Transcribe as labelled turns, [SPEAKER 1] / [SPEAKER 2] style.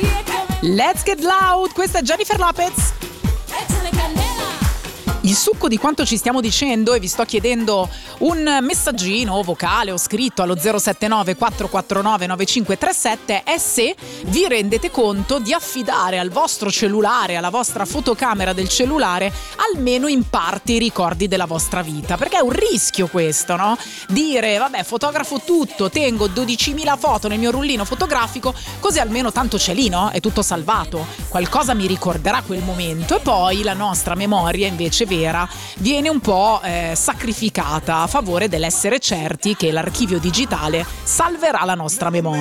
[SPEAKER 1] Let's get loud, questa è Jennifer Lopez. Il succo di quanto ci stiamo dicendo, e vi sto chiedendo un messaggino vocale o scritto allo 079 449 9537, è se vi rendete conto di affidare al vostro cellulare, alla vostra fotocamera del cellulare, almeno in parte i ricordi della vostra vita, perché è un rischio questo, no? Dire vabbè, fotografo tutto, tengo 12.000 foto nel mio rullino fotografico, così almeno tanto c'è lì, no? È tutto salvato, qualcosa mi ricorderà quel momento, e poi la nostra memoria invece vera viene un po' sacrificata a favore dell'essere certi che l'archivio digitale salverà la nostra memoria.